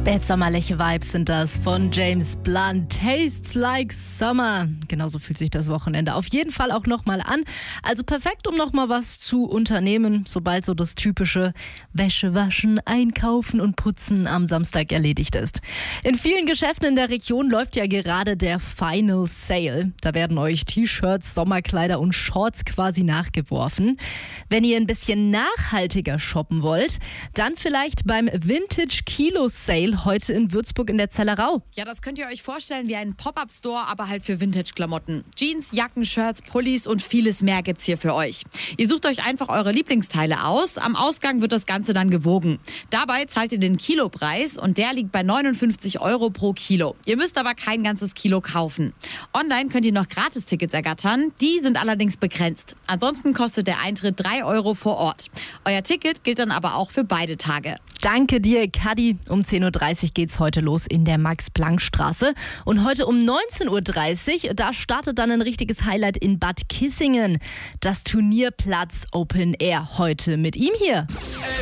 Spätsommerliche Vibes sind das von James Blunt. Tastes like summer. Genauso fühlt sich das Wochenende auf jeden Fall auch nochmal an. Also perfekt, um nochmal was zu unternehmen, sobald so das typische Wäsche waschen, einkaufen und putzen am Samstag erledigt ist. In vielen Geschäften in der Region läuft ja gerade der Final Sale. Da werden euch T-Shirts, Sommerkleider und Shorts quasi nachgeworfen. Wenn ihr ein bisschen nachhaltiger shoppen wollt, dann vielleicht beim Vintage Kilo Sale heute in Würzburg in der Zellerau. Ja, das könnt ihr euch vorstellen wie einen Pop-Up-Store, aber halt für Vintage-Klamotten. Jeans, Jacken, Shirts, Pullis und vieles mehr gibt's hier für euch. Ihr sucht euch einfach eure Lieblingsteile aus. Am Ausgang wird das Ganze dann gewogen. Dabei zahlt ihr den Kilopreis und der liegt bei 59 € pro Kilo. Ihr müsst aber kein ganzes Kilo kaufen. Online könnt ihr noch Gratistickets ergattern. Die sind allerdings begrenzt. Ansonsten kostet der Eintritt 3 € vor Ort. Euer Ticket gilt dann aber auch für beide Tage. Danke dir, Kadi. Um 10.30 Uhr geht's heute los in der Max-Planck-Straße. Und heute um 19.30 Uhr, da startet dann ein richtiges Highlight in Bad Kissingen. Das Turnierplatz Open Air heute mit ihm hier.